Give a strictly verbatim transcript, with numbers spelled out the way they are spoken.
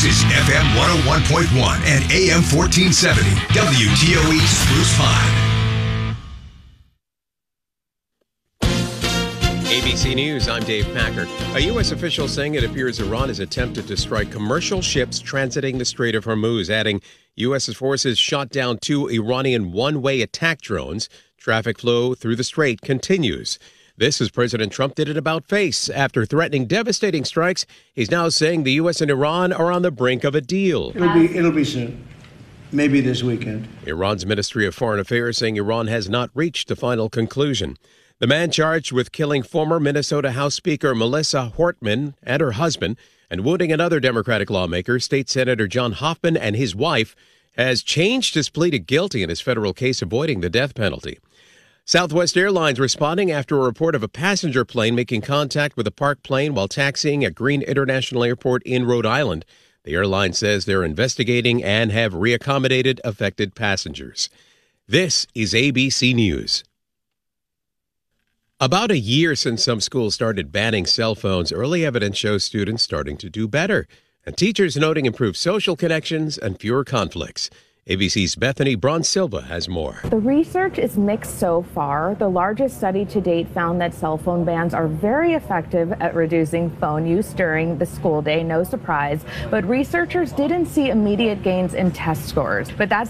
This is F M one oh one point one and A M fourteen seventy, W T O E Spruce Pine. A B C News, I'm Dave Packard. A U S official saying it appears Iran has attempted to strike commercial ships transiting the Strait of Hormuz, adding U S forces shot down two Iranian one-way attack drones. Traffic flow through the strait continues. This as President Trump did an about-face. After threatening devastating strikes, he's now saying the U S and Iran are on the brink of a deal. It'll be, it'll be soon. Maybe this weekend. Iran's Ministry of Foreign Affairs saying Iran has not reached a final conclusion. The man charged with killing former Minnesota House Speaker Melissa Hortman and her husband and wounding another Democratic lawmaker, State Senator John Hoffman, and his wife, has changed his plea to guilty in his federal case avoiding the death penalty. Southwest Airlines responding after a report of a passenger plane making contact with a parked plane while taxiing at Green International Airport in Rhode Island. The airline says they're investigating and have reaccommodated affected passengers. This is A B C News. About a year since some schools started banning cell phones, early evidence shows students starting to do better, and teachers noting improved social connections and fewer conflicts. A B C's Bethany Braun-Silva has more. The research is mixed so far. The largest study to date found that cell phone bans are very effective at reducing phone use during the school day, no surprise. But researchers didn't see immediate gains in test scores. But that's